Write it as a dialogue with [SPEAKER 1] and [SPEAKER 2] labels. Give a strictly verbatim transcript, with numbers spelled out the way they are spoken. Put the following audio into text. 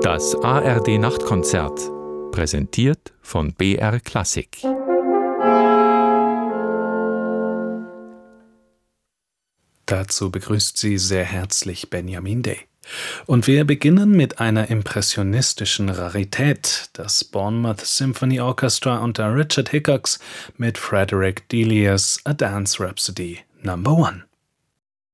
[SPEAKER 1] Das A R D Nachtkonzert, präsentiert von B R Klassik.
[SPEAKER 2] Dazu begrüßt Sie sehr herzlich Benjamin Day. Und wir beginnen mit einer impressionistischen Rarität, das Bournemouth Symphony Orchestra unter Richard Hickox mit Frederick Delius' A Dance Rhapsody Number One.